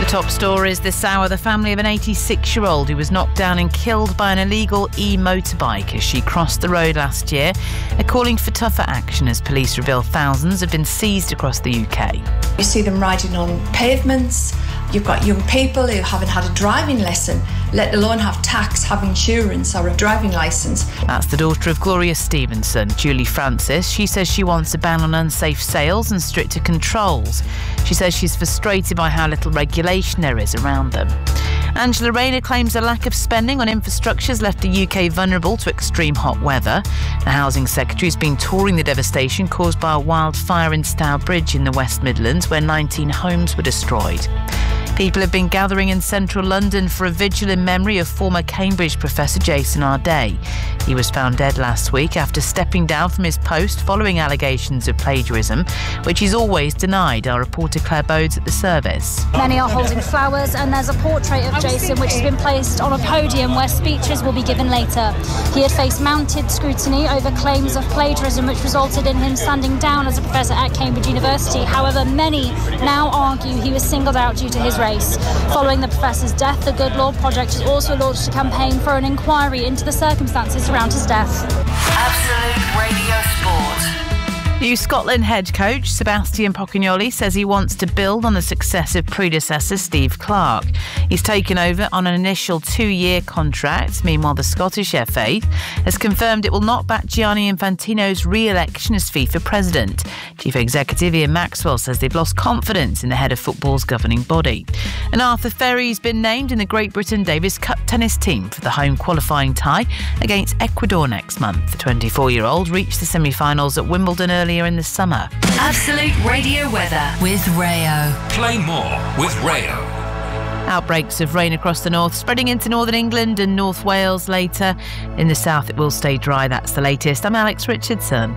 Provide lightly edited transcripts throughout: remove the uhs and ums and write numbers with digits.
The top stories this hour. The family of an 86-year-old who was knocked down and killed by an illegal e-motorbike as she crossed the road last year are calling for tougher action as police reveal thousands have been seized across the UK. You see them riding on pavements. You've got young people who haven't had a driving lesson, let alone have tax, have insurance or a driving licence. That's the daughter of Gloria Stevenson, Julie Francis. She says she wants a ban on unsafe sales and stricter controls. She says she's frustrated by how little regulation there is around them. Angela Rayner claims a lack of spending on infrastructure has left the UK vulnerable to extreme hot weather. The Housing Secretary has been touring the devastation caused by a wildfire in Stourbridge in the West Midlands, where 19 homes were destroyed. People have been gathering in central London for a vigil in memory of former Cambridge professor Jason Arday. He was found dead last week after stepping down from his post following allegations of plagiarism, which he's always denied. Our reporter Claire Bodes at the service. Many are holding flowers and there's a portrait of Jason which has been placed on a podium where speeches will be given later. He had faced mounted scrutiny over claims of plagiarism which resulted in him standing down as a professor at Cambridge University. However, many now argue he was singled out due to his race. Following the professor's death, the Good Law Project has also launched a campaign for an inquiry into the circumstances around his death. Absolute Radio Sport. New Scotland head coach Sebastian Pocognoli says he wants to build on the success of predecessor Steve Clarke. He's taken over on an initial 2-year contract. Meanwhile, the Scottish FA has confirmed it will not back Gianni Infantino's re-election as FIFA president. Chief Executive Ian Maxwell says they've lost confidence in the head of football's governing body. And Arthur Ferry's been named in the Great Britain Davis Cup tennis team for the home qualifying tie against Ecuador next month. The 24-year-old reached the semi-finals at Wimbledon earlier in the summer. Absolute Radio weather with Rayo. Play more with Rayo. Outbreaks of rain across the north, spreading into northern England and North Wales later. In the south, it will stay dry. That's the latest. I'm Alex Richardson.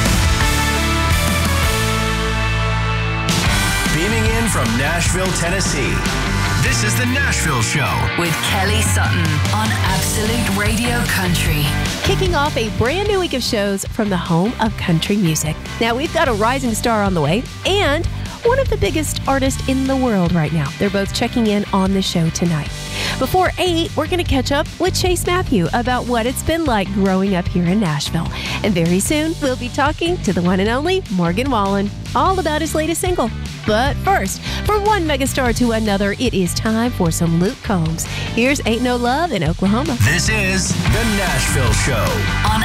Beaming in from Nashville, Tennessee. This is The Nashville Show with Kelly Sutton on Absolute Radio Country. Kicking off a brand new week of shows from the home of country music. Now, we've got a rising star on the way and one of the biggest artists in the world right now. They're both checking in on the show tonight. Before 8, we're going to catch up with Chase Matthew about what it's been like growing up here in Nashville. And very soon, we'll be talking to the one and only Morgan Wallen, all about his latest single. But first, from one megastar to another, it is time for some Luke Combs. Here's Ain't No Love in Oklahoma. This is The Nashville Show on